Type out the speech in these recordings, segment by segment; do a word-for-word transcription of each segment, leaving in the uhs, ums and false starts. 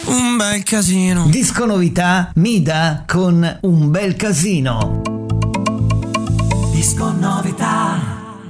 un bel casino. Disco novità Mida con Un bel casino. Disco novità.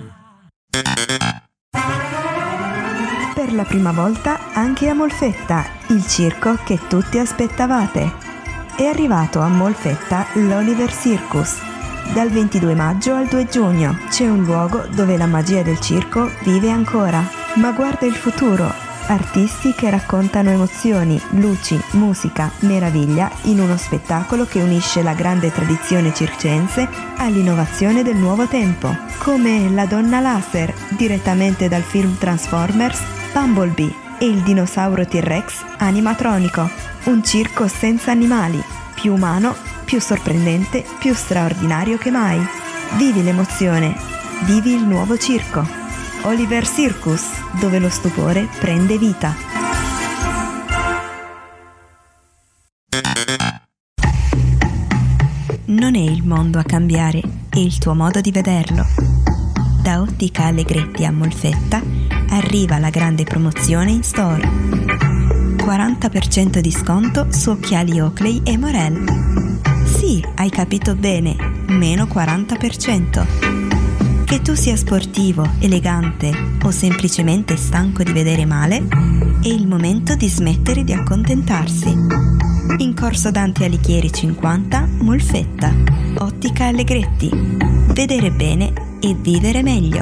Per la prima volta anche a Molfetta, il circo che tutti aspettavate. È arrivato a Molfetta l'Oliver Circus. Dal ventidue maggio al due giugno c'è un luogo dove la magia del circo vive ancora. Ma guarda il futuro. Artisti che raccontano emozioni, luci, musica, meraviglia in uno spettacolo che unisce la grande tradizione circense all'innovazione del nuovo tempo, come La donna laser, direttamente dal film Transformers, Bumblebee e il dinosauro T-Rex animatronico. Un circo senza animali, più umano, più sorprendente, più straordinario che mai. Vivi l'emozione, vivi il nuovo circo. Oliver Circus, dove lo stupore prende vita. Non è il mondo a cambiare, è il tuo modo di vederlo. Da Ottica Allegretti a Molfetta arriva la grande promozione in store. quaranta per cento di sconto su occhiali Oakley e Morel. Sì, hai capito bene, meno quaranta per cento. Che tu sia sportivo, elegante o semplicemente stanco di vedere male, è il momento di smettere di accontentarsi. In Corso Dante Alighieri cinquanta, Molfetta. Ottica Allegretti. Vedere bene e vivere meglio.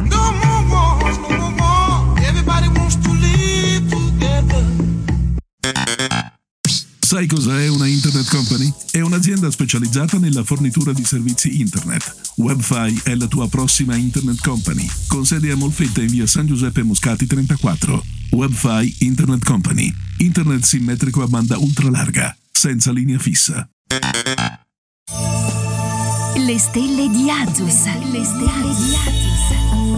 Sai cos'è una Internet Company? È un'azienda specializzata nella fornitura di servizi internet. WebFi è la tua prossima Internet Company, con sede a Molfetta in via San Giuseppe Moscati trentaquattro. WebFi Internet Company. Internet simmetrico a banda ultralarga, senza linea fissa. Le stelle di Azus. Le stelle di Azus.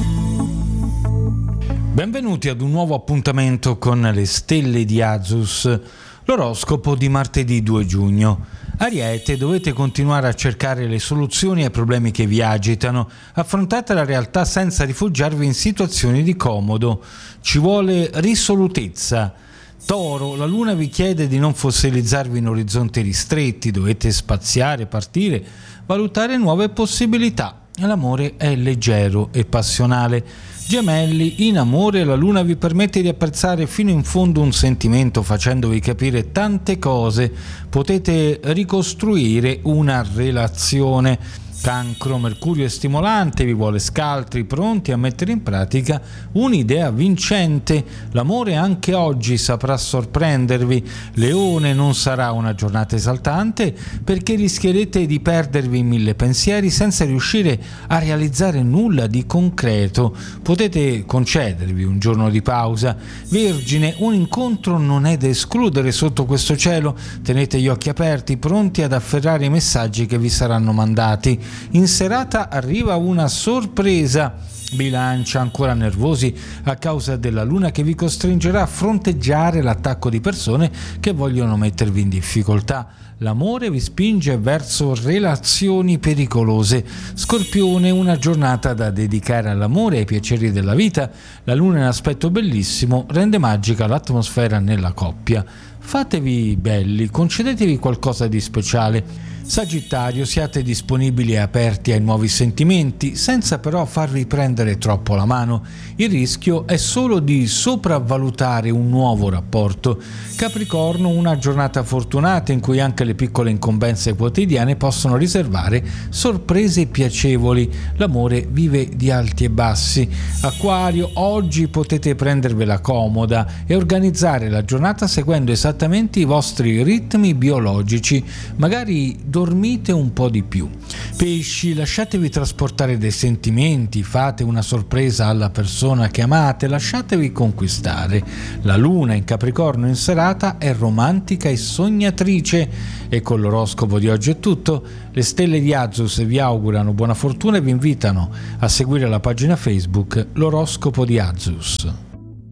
Benvenuti ad un nuovo appuntamento con le stelle di Azus. L'oroscopo di martedì due giugno. Ariete, dovete continuare a cercare le soluzioni ai problemi che vi agitano. Affrontate la realtà senza rifugiarvi in situazioni di comodo. Ci vuole risolutezza. Toro, la luna vi chiede di non fossilizzarvi in orizzonti ristretti, dovete spaziare, partire, valutare nuove possibilità. L'amore è leggero e passionale. Gemelli, in amore la luna vi permette di apprezzare fino in fondo un sentimento facendovi capire tante cose. Potete ricostruire una relazione. Cancro, Mercurio è stimolante, vi vuole scaltri, pronti a mettere in pratica un'idea vincente. L'amore anche oggi saprà sorprendervi. Leone, non sarà una giornata esaltante perché rischierete di perdervi in mille pensieri senza riuscire a realizzare nulla di concreto. Potete concedervi un giorno di pausa. Vergine, un incontro non è da escludere sotto questo cielo. Tenete gli occhi aperti, pronti ad afferrare i messaggi che vi saranno mandati. In serata arriva una sorpresa. Bilancia, ancora nervosi a causa della luna che vi costringerà a fronteggiare l'attacco di persone che vogliono mettervi in difficoltà. L'amore vi spinge verso relazioni pericolose. Scorpione, una giornata da dedicare all'amore e ai piaceri della vita. La luna in aspetto bellissimo rende magica l'atmosfera nella coppia. Fatevi belli, concedetevi qualcosa di speciale. Sagittario, siate disponibili e aperti ai nuovi sentimenti, senza però farvi prendere troppo la mano. Il rischio è solo di sopravvalutare un nuovo rapporto. Capricorno, una giornata fortunata in cui anche le piccole incombenze quotidiane possono riservare sorprese piacevoli. L'amore vive di alti e bassi. Acquario, oggi potete prendervela comoda e organizzare la giornata seguendo esattamente i vostri ritmi biologici. Magari dormite un po' di più. Pesci, lasciatevi trasportare dai sentimenti, fate una sorpresa alla persona che amate, lasciatevi conquistare. La luna in Capricorno in serata è romantica e sognatrice. E con l'oroscopo di oggi è tutto. Le stelle di Azus vi augurano buona fortuna e vi invitano a seguire la pagina Facebook L'oroscopo di Azus.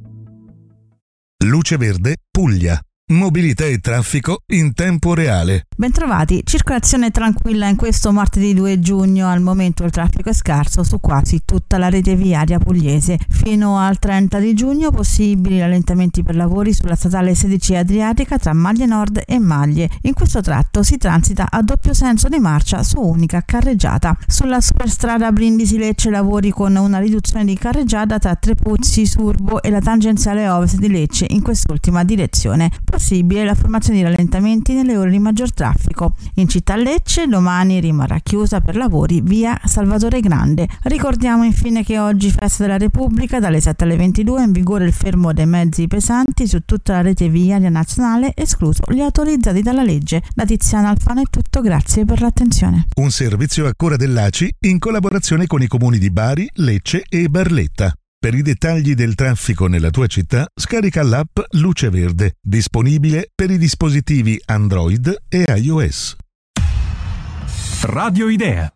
Luce Verde, Puglia. Mobilità e traffico in tempo reale. Bentrovati, circolazione tranquilla in questo martedì due giugno. Al momento il traffico è scarso su quasi tutta la rete viaria pugliese. Fino al trenta di giugno possibili rallentamenti per lavori sulla statale sedici Adriatica tra Maglie Nord e Maglie. In questo tratto si transita a doppio senso di marcia su unica carreggiata. Sulla superstrada Brindisi-Lecce lavori con una riduzione di carreggiata tra Trepuzzi, Surbo e la tangenziale ovest di Lecce in quest'ultima direzione. Possibile la formazione di rallentamenti nelle ore di maggior traffico. In città Lecce domani rimarrà chiusa per lavori via Salvatore Grande. Ricordiamo infine che oggi festa della Repubblica, dalle sette alle ventidue in vigore il fermo dei mezzi pesanti su tutta la rete viaria nazionale, escluso gli autorizzati dalla legge. Da Tiziana Alfano è tutto, grazie per l'attenzione. Un servizio a cura dell'A C I in collaborazione con i comuni di Bari, Lecce e Barletta. Per i dettagli del traffico nella tua città, scarica l'app Luce Verde, disponibile per i dispositivi Android e iOS. Radio Idea.